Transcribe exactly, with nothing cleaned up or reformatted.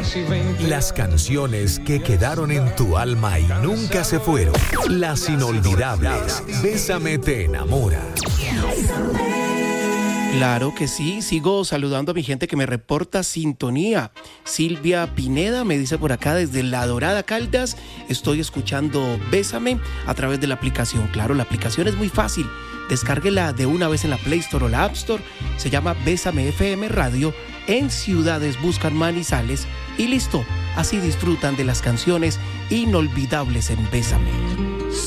Las canciones que quedaron en tu alma y nunca se fueron. Las inolvidables. Bésame te enamora. Claro que sí, sigo saludando a mi gente que me reporta sintonía. Silvia Pineda me dice por acá desde La Dorada, Caldas, estoy escuchando Bésame a través de la aplicación. Claro, la aplicación es muy fácil, descárguela de una vez en la Play Store o la App Store, se llama Bésame F M Radio, en ciudades buscan Manizales y listo, así disfrutan de las canciones inolvidables en Bésame.